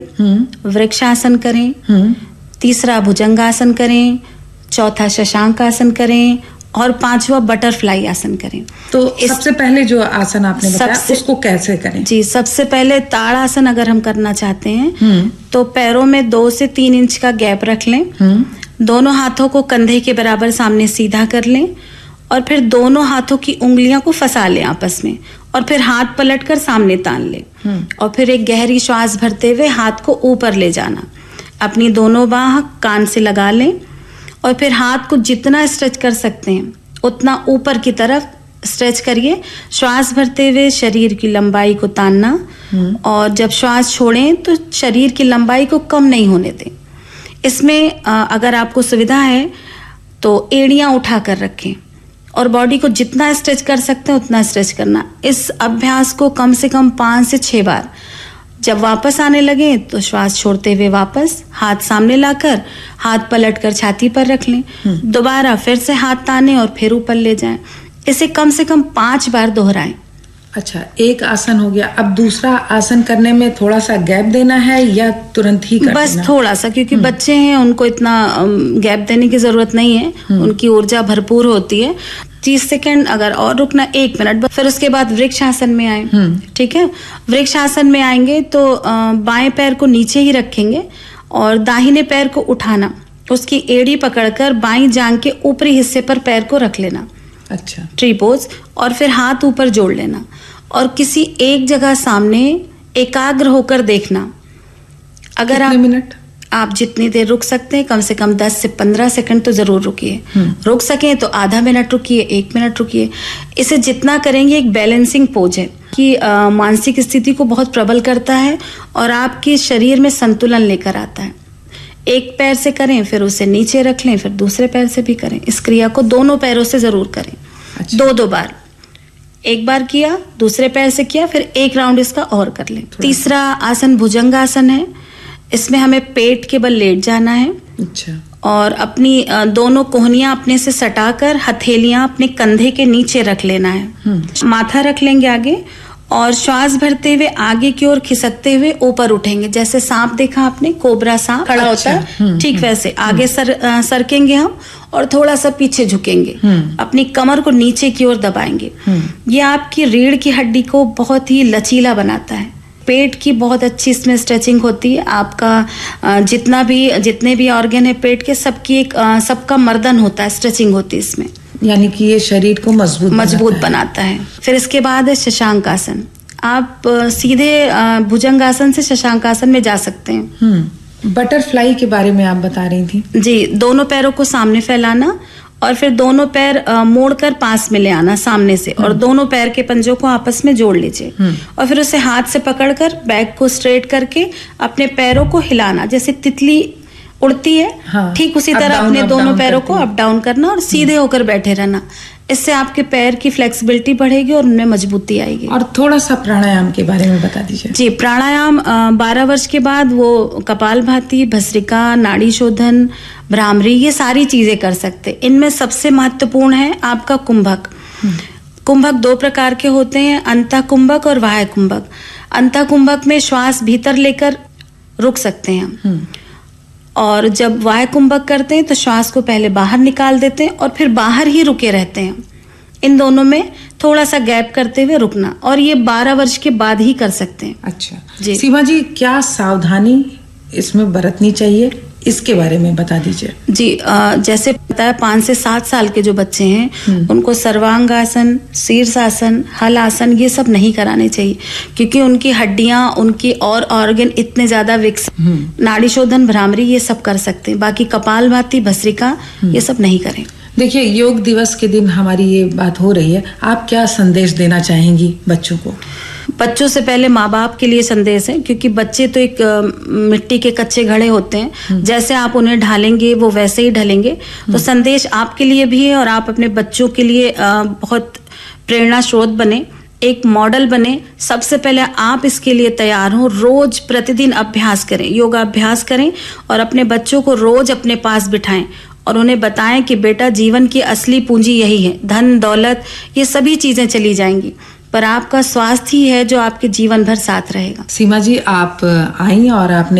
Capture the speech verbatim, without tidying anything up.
वृक्षासन करें, तीसरा भुजंगासन करें, चौथा शशांकासन करें और पांचवा बटरफ्लाई आसन करें। तो सबसे पहले जो आसन आपने बताया उसको कैसे करें? जी, सबसे पहले ताड़ासन अगर हम करना चाहते हैं तो पैरों में दो से तीन इंच का गैप रख लें, दोनों हाथों को कंधे के बराबर सामने सीधा कर लें और फिर दोनों हाथों की उंगलियां को फंसा लें आपस में और फिर हाथ पलट कर सामने तान लें और फिर एक गहरी श्वास भरते हुए हाथ को ऊपर ले जाना। अपनी दोनों बाह कान से लगा लें और फिर हाथ को जितना स्ट्रेच कर सकते हैं उतना ऊपर की तरफ स्ट्रेच करिए। श्वास भरते हुए शरीर की लंबाई को तानना और जब श्वास छोड़ें तो शरीर की लंबाई को कम नहीं होने दें। इसमें अगर आपको सुविधा है तो एड़ियां उठा कर रखें और बॉडी को जितना स्ट्रेच कर सकते हैं उतना स्ट्रेच करना। इस अभ्यास को कम से कम पांच से छह बार। जब वापस आने लगे तो श्वास छोड़ते हुए वापस हाथ सामने लाकर हाथ पलटकर छाती पर रख लें, दोबारा फिर से हाथ ताने और फिर ऊपर ले जाएं। इसे कम से कम पांच बार दोहराएं। अच्छा, एक आसन हो गया, अब दूसरा आसन करने में थोड़ा सा गैप देना है या तुरंत ही कर बस देना? थोड़ा सा, क्योंकि बच्चे हैं उनको इतना गैप देने की जरूरत नहीं है, उनकी ऊर्जा भरपूर होती है। तीस सेकंड अगर और रुकना, एक मिनट, फिर उसके बाद वृक्ष आसन में आए। ठीक है, वृक्ष आसन में आएंगे तो बाएं पैर को नीचे ही रखेंगे और दाहिने पैर को उठाना, उसकी एड़ी पकड़कर बाईं जांघ के ऊपरी हिस्से पर पैर को रख लेना। अच्छा, ट्री पोज, और फिर हाथ ऊपर जोड़ लेना और किसी एक जगह सामने एकाग्र होकर देखना। अगर आप मिनट आप जितनी देर रुक सकते हैं, कम से कम दस से पंद्रह सेकंड तो जरूर रुकिए। रुक सकें तो आधा मिनट रुकिए, एक मिनट रुकिए। इसे जितना करेंगे एक बैलेंसिंग पोज है कि आ, मानसिक स्थिति को बहुत प्रबल करता है और आपके शरीर में संतुलन लेकर आता है। एक पैर से करें, फिर उसे नीचे रख लें, फिर दूसरे पैर से भी करें। इस क्रिया को दोनों पैरों से जरूर करें। अच्छा। दो दो बार, एक बार किया, दूसरे पैर से किया, फिर एक राउंड इसका और कर लें। तीसरा आसन भुजंगासन है। इसमें हमें पेट के बल लेट जाना है। अच्छा। और अपनी दोनों कोहनियां अपने से सटाकर हथेलियां अपने कंधे के नीचे रख लेना है। माथा रख लेंगे आगे और श्वास भरते हुए आगे की ओर खिसकते हुए ऊपर उठेंगे। जैसे सांप देखा आपने, कोबरा सांप खड़ा अच्छा, होता है, ठीक वैसे आगे सर आ, सरकेंगे हम और थोड़ा सा पीछे झुकेंगे, अपनी कमर को नीचे की ओर दबाएंगे। ये आपकी रीढ़ की हड्डी को बहुत ही लचीला बनाता है। पेट की बहुत अच्छी इसमें स्ट्रेचिंग होती है। आपका जितना भी जितने भी ऑर्गन है पेट के, सबकी एक सबका मर्दन होता है, स्ट्रेचिंग होती है इसमें, यानी कि ये शरीर को मजबूत मजबूत बनाता है। फिर इसके बाद है शशांकासन। आप सीधे भुजंगासन से शशांकासन में जा सकते हैं। बटरफ्लाई के बारे में आप बता रही थी। जी, दोनों पैरों को सामने फैलाना और फिर दोनों पैर मोड़कर पास में ले आना सामने से और दोनों पैर के पंजों को आपस में जोड़ लीजिए और फिर उसे हाथ से पकड़कर बैक को स्ट्रेट करके अपने पैरों को हिलाना, जैसे तितली उड़ती है। हाँ, ठीक उसी तरह अपने दोनों पैरों को अप डाउन करना और सीधे होकर बैठे रहना। इससे आपके पैर की फ्लेक्सिबिलिटी बढ़ेगी और उनमें मजबूती आएगी। और थोड़ा सा प्राणायाम के बारे में बता दीजिए। जी, प्राणायाम बारह वर्ष के बाद वो कपालभाति, भस्त्रिका, नाड़ी शोधन, भ्रामरी, ये सारी चीजें कर सकते। इनमें सबसे महत्वपूर्ण है आपका कुंभक। कुंभक दो प्रकार के होते हैं, अंतः कुंभक और बाह्य कुंभक। अंतः कुंभक में श्वास भीतर लेकर रुक सकते हैं हम, और जब बाह्य कुंभक करते हैं तो श्वास को पहले बाहर निकाल देते हैं और फिर बाहर ही रुके रहते हैं। इन दोनों में थोड़ा सा गैप करते हुए रुकना, और ये बारह वर्ष के बाद ही कर सकते हैं। अच्छा जी, सीमा जी, क्या सावधानी इसमें बरतनी चाहिए, इसके बारे में बता दीजिए। जी, जैसे पता है पांच से सात साल के जो बच्चे हैं उनको सर्वांगासन, शीर्षासन, हल आसन ये सब नहीं कराने चाहिए, क्योंकि उनकी हड्डियां, उनकी और ऑर्गन इतने ज्यादा विकसित। नाड़ी शोधन, भ्रामरी ये सब कर सकते हैं, बाकी कपालभाति, भस्त्रिका ये सब नहीं करें। देखिए, योग दिवस के दिन हमारी ये बात हो रही है, आप क्या संदेश देना चाहेंगी बच्चों को? बच्चों से पहले माँ बाप के लिए संदेश है, क्योंकि बच्चे तो एक मिट्टी के कच्चे घड़े होते हैं, जैसे आप उन्हें ढालेंगे वो वैसे ही ढलेंगे। तो संदेश आपके लिए भी है और आप अपने बच्चों के लिए बहुत प्रेरणा स्रोत बने, एक मॉडल बने। सबसे पहले आप इसके लिए तैयार हो, रोज प्रतिदिन अभ्यास करें, योगा अभ्यास करें और अपने बच्चों को रोज अपने पास बिठाएं और उन्हें बताएं कि बेटा, जीवन की असली पूंजी यही है। धन दौलत ये सभी चीजें चली जाएंगी, पर आपका स्वास्थ्य ही है जो आपके जीवन भर साथ रहेगा। सीमा जी, आप आई और आपने